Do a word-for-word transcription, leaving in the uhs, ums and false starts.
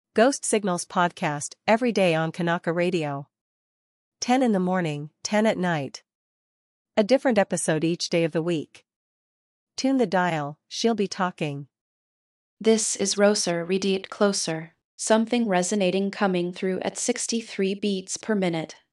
Ghost Signals podcast every day on Kanaka Radio. ten in the morning, ten at night. A different episode each day of the week. Tune the dial, she'll be talking. This is Roser, read it closer. Something resonating coming through at sixty-three beats per minute.